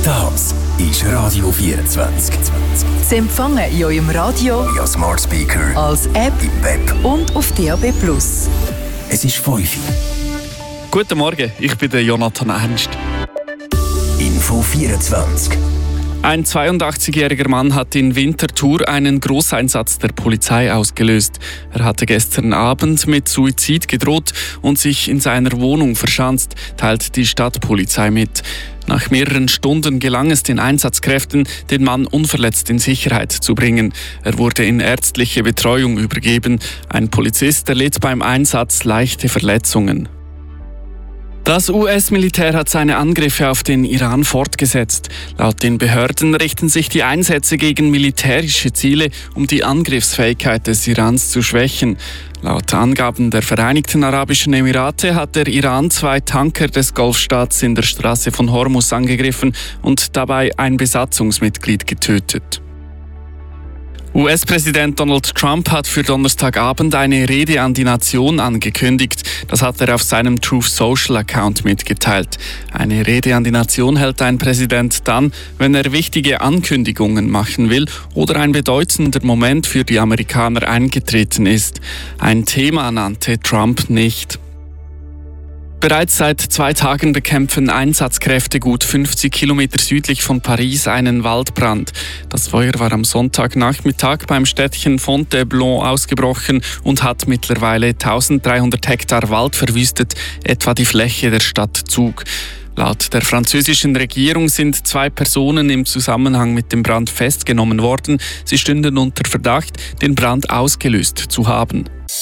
Das ist Radio 24. Sie empfangen in eurem Radio, via Smart Speaker, als App im Web und auf DAB+. Es ist 5 Uhr. Guten Morgen, ich bin der Jonathan Ernst. Info 24. Ein 82-jähriger Mann hat in Winterthur einen Grosseinsatz der Polizei ausgelöst. Er hatte gestern Abend mit Suizid gedroht und sich in seiner Wohnung verschanzt, teilt die Stadtpolizei mit. Nach mehreren Stunden gelang es den Einsatzkräften, den Mann unverletzt in Sicherheit zu bringen. Er wurde in ärztliche Betreuung übergeben. Ein Polizist erlitt beim Einsatz leichte Verletzungen. Das US-Militär hat seine Angriffe auf den Iran fortgesetzt. Laut den Behörden richten sich die Einsätze gegen militärische Ziele, um die Angriffsfähigkeit des Irans zu schwächen. Laut Angaben der Vereinigten Arabischen Emirate hat der Iran 2 Tanker des Golfstaats in der Straße von Hormuz angegriffen und dabei ein Besatzungsmitglied getötet. US-Präsident Donald Trump hat für Donnerstagabend eine Rede an die Nation angekündigt. Das hat er auf seinem Truth Social Account mitgeteilt. Eine Rede an die Nation hält ein Präsident dann, wenn er wichtige Ankündigungen machen will oder ein bedeutender Moment für die Amerikaner eingetreten ist. Ein Thema nannte Trump nicht. Bereits seit 2 Tagen bekämpfen Einsatzkräfte gut 50 Kilometer südlich von Paris einen Waldbrand. Das Feuer war am Sonntagnachmittag beim Städtchen Fontainebleau ausgebrochen und hat mittlerweile 1300 Hektar Wald verwüstet, etwa die Fläche der Stadt Zug. Laut der französischen Regierung sind 2 Personen im Zusammenhang mit dem Brand festgenommen worden. Sie stünden unter Verdacht, den Brand ausgelöst zu haben.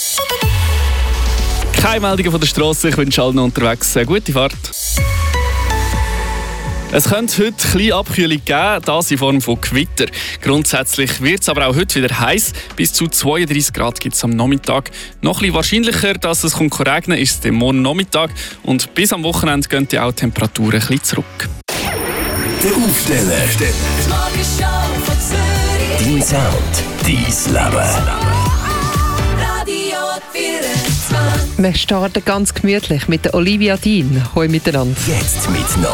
Keine Meldungen von der Straße, ich wünsche allen unterwegs eine gute Fahrt. Es könnte heute ein bisschen Abkühlung geben, das in Form von Gewitter. Grundsätzlich wird es aber auch heute wieder heiß. Bis zu 32 Grad gibt es am Nachmittag. Noch ein bisschen wahrscheinlicher, dass es regnen kann, ist es morgen Nachmittag. Und bis am Wochenende gehen die auch Temperaturen ein bisschen zurück. Der Aufsteller. Dein Sound, dein Leben. Wir starten ganz gemütlich mit der Olivia Dean. Hoi miteinander. Jetzt mit noch